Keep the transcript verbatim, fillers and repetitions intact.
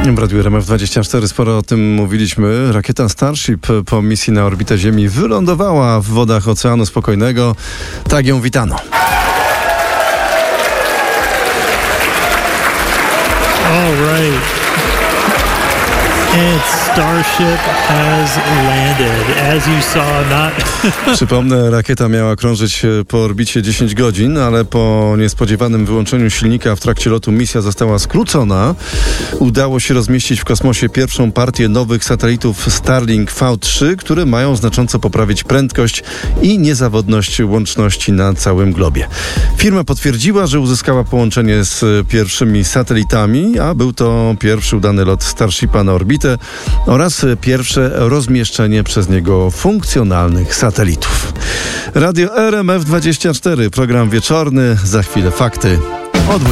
W Radiu R M F dwadzieścia cztery sporo o tym mówiliśmy. Rakieta Starship po misji na orbitę Ziemi wylądowała w wodach Oceanu Spokojnego. Tak ją witano. All right. And Starship has landed. As you saw, not... Przypomnę, rakieta miała krążyć po orbicie dziesięć godzin, ale po niespodziewanym wyłączeniu silnika w trakcie lotu misja została skrócona. Udało się rozmieścić w kosmosie pierwszą partię nowych satelitów Starlink V trzy, które mają znacząco poprawić prędkość i niezawodność łączności na całym globie. Firma potwierdziła, że uzyskała połączenie z pierwszymi satelitami, a był to pierwszy udany lot Starshipa na orbitę oraz pierwsze rozmieszczenie przez niego funkcjonalnych satelitów. Radio R M F dwadzieścia cztery, program wieczorny, za chwilę fakty.